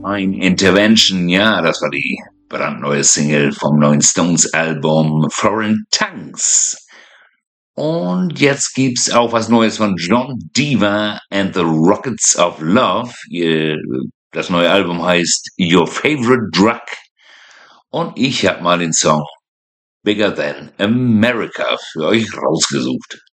Ein Intervention, ja, das war die brandneue Single vom neuen Stones-Album Foreign Tongues. Und jetzt gibt's auch was Neues von John Diva and the Rockets of Love. Das neue Album heißt Your Favorite Drug. Und ich habe mal den Song Bigger Than America für euch rausgesucht.